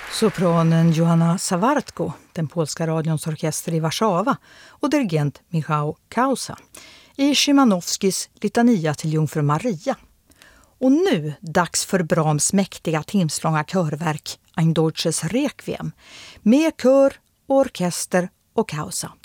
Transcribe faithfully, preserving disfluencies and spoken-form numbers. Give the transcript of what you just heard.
Sopranen Joanna Sawartko, den polska radions orkester i Warszawa, och dirigent Michał Kausa i Szymanowskis litania till Jungfru Maria. Och nu dags för Brahms mäktiga timslånga körverk Ein deutsches Requiem med kör, orkester och Kausa.